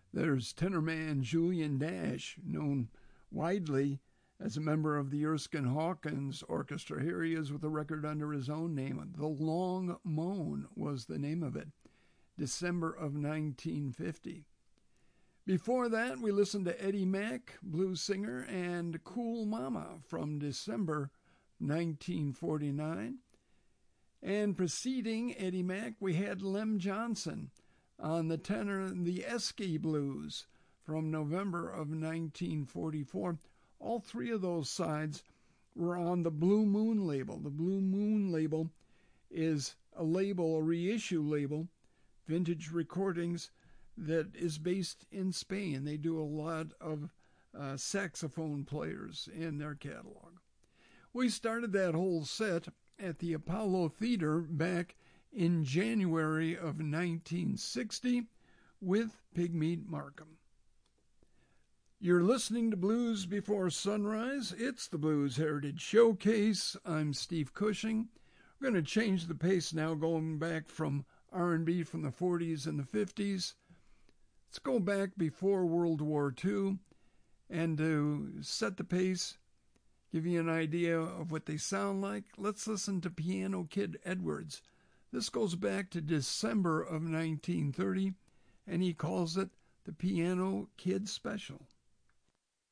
There's tenorman Julian Dash, known widely as a member of the Erskine Hawkins Orchestra. Here he is with a record under his own name. The Long Moan was the name of it, December of 1950. Before that, we listened to Eddie Mack, blues singer, and Cool Mama from December 1949. And preceding Eddie Mack, we had Lem Johnson on the tenor, the Esky Blues from November of 1944. All three of those sides were on the Blue Moon label. The Blue Moon label is a label, a reissue label, Vintage Recordings, that is based in Spain. They do a lot of saxophone players in their catalog. We started that whole set at the Apollo Theater back in January of 1960 with Pigmeat Markham. You're listening to Blues Before Sunrise. It's the Blues Heritage Showcase. I'm Steve Cushing. We're going to change the pace now, going back from R&B from the 40s and the 50s. Let's go back before World War II, and to set the pace, give you an idea of what they sound like, let's listen to Piano Kid Edwards. This goes back to December of 1930, and he calls it the Piano Kid Special.